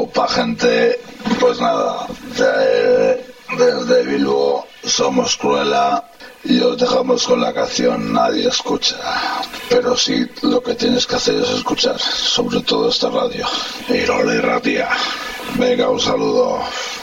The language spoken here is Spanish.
Aupa, gente, pues nada, desde Bilbo somos Cruella y os dejamos con la canción Nadie Escucha, pero sí lo que tienes que hacer es escuchar, sobre todo esta radio, Irola Irratia. Venga, un saludo.